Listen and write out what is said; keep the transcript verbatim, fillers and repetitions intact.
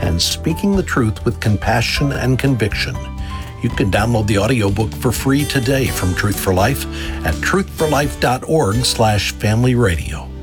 and speaking the truth with compassion and conviction. You can download the audiobook for free today from Truth for Life at truth for life dot org slash family radio.